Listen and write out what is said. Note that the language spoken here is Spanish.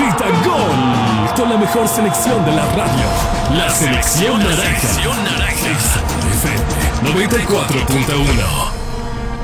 grita gol con la mejor selección de la radio. La selección naranja. XFM 94.1.